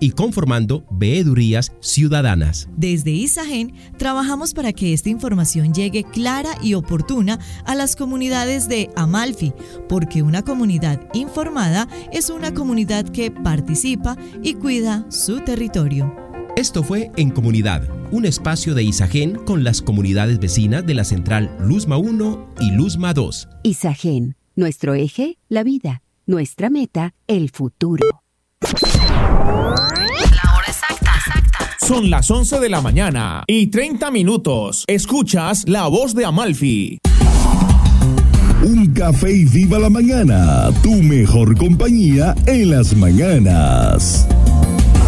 y conformando veedurías ciudadanas. Desde ISAGEN trabajamos para que esta información llegue clara y oportuna a las comunidades de Amalfi, porque una comunidad informada es una comunidad que participa y cuida su territorio. Esto fue En Comunidad, un espacio de ISAGEN con las comunidades vecinas de la central Luzma 1 y Luzma 2. ISAGEN, nuestro eje, la vida, nuestra meta, el futuro. La hora exacta. Son las 11 de la mañana y 30 minutos. Escuchas La Voz de Amalfi. Un café y viva la mañana, tu mejor compañía en las mañanas.